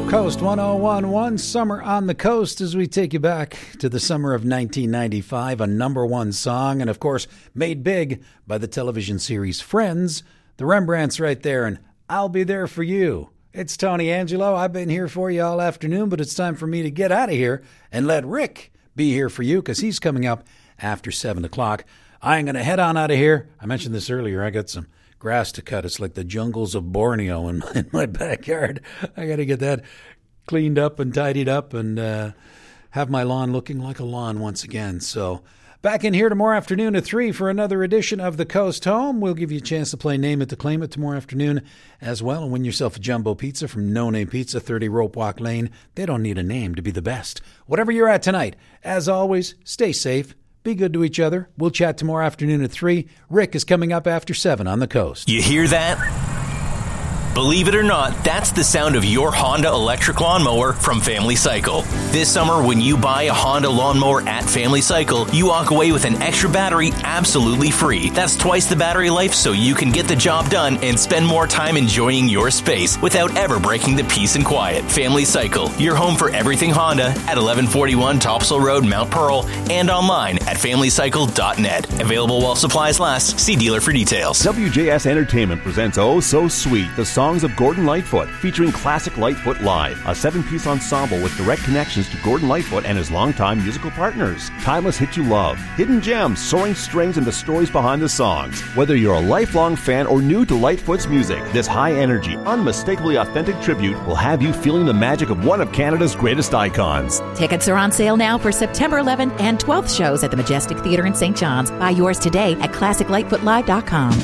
Coast 101.1, Summer on the Coast, as we take you back to the summer of 1995, a number one song, and of course, made big by the television series Friends. The Rembrandts right there, and I'll Be There For You. It's Tony Angelo. I've been here for you all afternoon, but it's time for me to get out of here and let Rick be here for you, because he's coming up after 7 o'clock. I'm going to head on out of here. I mentioned this earlier. I got some grass to cut. It's like the jungles of Borneo in my backyard. I got to get that cleaned up and tidied up and have my lawn looking like a lawn once again. So back in here tomorrow afternoon at 3 for another edition of The Coast Home. We'll give you a chance to play Name It to Claim It tomorrow afternoon as well, and win yourself a jumbo pizza from No Name Pizza, 30 Rope Walk Lane. They don't need a name to be the best. Whatever you're at tonight, as always, stay safe. Be good to each other. We'll chat tomorrow afternoon at 3. Rick is coming up after 7 on The Coast. You hear that? Believe it or not, that's the sound of your Honda electric lawnmower from Family Cycle. This summer, when you buy a Honda lawnmower at Family Cycle, you walk away with an extra battery absolutely free. That's twice the battery life, so you can get the job done and spend more time enjoying your space without ever breaking the peace and quiet. Family Cycle, your home for everything Honda at 1141 Topsail Road, Mount Pearl, and online at familycycle.net. Available while supplies last. See dealer for details. WJS Entertainment presents Oh So Sweet, the Songs of Gordon Lightfoot, featuring classic Lightfoot Live, a 7-piece ensemble with direct connections to Gordon Lightfoot and his longtime musical partners. Timeless hits you love, hidden gems, soaring strings, and the stories behind the songs. Whether you're a lifelong fan or new to Lightfoot's music, this high-energy, unmistakably authentic tribute will have you feeling the magic of one of Canada's greatest icons. Tickets are on sale now for September 11th and 12th shows at the Majestic Theatre in St. John's. Buy yours today at ClassicLightfootLive.com.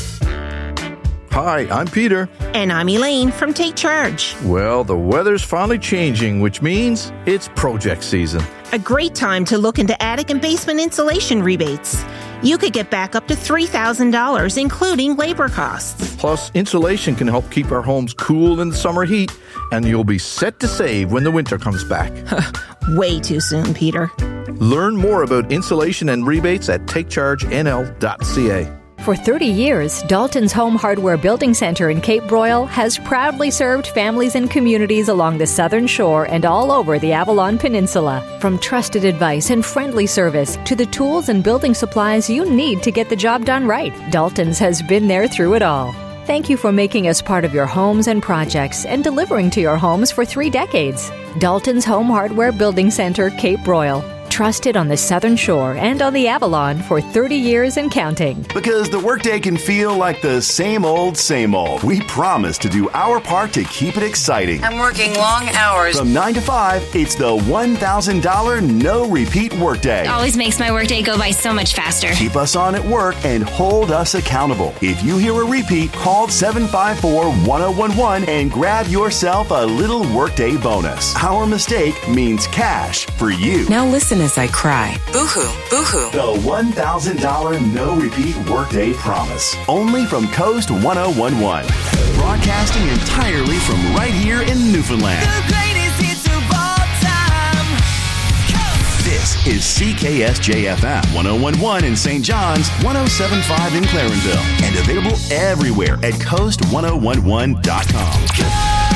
Hi, I'm Peter. And I'm Elaine from Take Charge. Well, the weather's finally changing, which means it's project season. A great time to look into attic and basement insulation rebates. You could get back up to $3,000, including labor costs. Plus, insulation can help keep our homes cool in the summer heat, and you'll be set to save when the winter comes back. Way too soon, Peter. Learn more about insulation and rebates at takechargenl.ca. For 30 years, Dalton's Home Hardware Building Center in Cape Broyle has proudly served families and communities along the southern shore and all over the Avalon Peninsula. From trusted advice and friendly service to the tools and building supplies you need to get the job done right, Dalton's has been there through it all. Thank you for making us part of your homes and projects and delivering to your homes for 3 decades. Dalton's Home Hardware Building Center, Cape Broyle. Trusted on the Southern Shore and on the Avalon for 30 years and counting. Because the workday can feel like the same old, we promise to do our part to keep it exciting. I'm working long hours. From 9 to 5, it's the $1,000 no-repeat workday. It always makes my workday go by so much faster. Keep us on at work and hold us accountable. If you hear a repeat, call 754-1011 and grab yourself a little workday bonus. Our mistake means cash for you. Now listen as I cry. Boo-hoo, boo-hoo. The $1,000 no-repeat workday promise. Only from Coast 1011. Broadcasting entirely from right here in Newfoundland. The greatest hits of all time. Coast. This is CKSJ-FM 1011 in St. John's, 1075 in Clarenville, and available everywhere at coast1011.com. Coast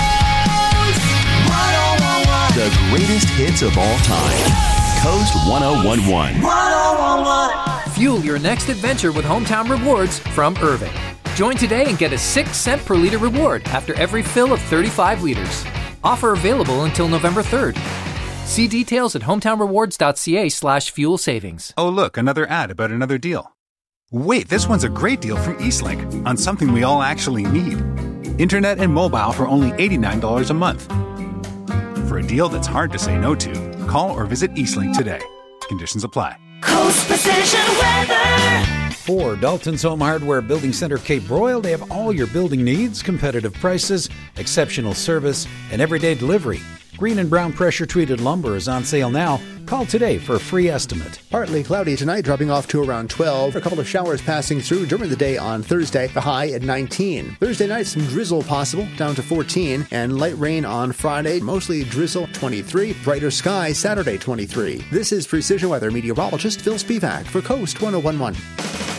1011. The greatest hits of all time. Coast 1011. 1011. Fuel your next adventure with Hometown Rewards from Irving. Join today and get a 6-cent per liter reward after every fill of 35 liters. Offer available until November 3rd. See details at hometownrewards.ca/fuel savings. Oh, look, another ad about another deal. Wait, this one's a great deal from Eastlink on something we all actually need. Internet and mobile for only $89 a month. For a deal that's hard to say no to, call or visit Eastlink today. Conditions apply. Coast Precision Weather. For Dalton's Home Hardware Building Center, Cape Broyle, they have all your building needs, competitive prices, exceptional service, and everyday delivery. Green and brown pressure treated lumber is on sale now. Call today for a free estimate. Partly cloudy tonight, dropping off to around 12. A couple of showers passing through during the day on Thursday, the high at 19. Thursday night, some drizzle possible, down to 14. And light rain on Friday, mostly drizzle, 23. Brighter sky Saturday, 23. This is Precision Weather meteorologist Phil Spivak for Coast 1011.